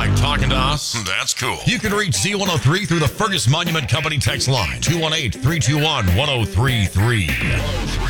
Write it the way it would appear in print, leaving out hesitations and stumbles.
like talking to us? That's cool. You can reach Z103 through the Fergus Monument Company text line, 218-321-1033.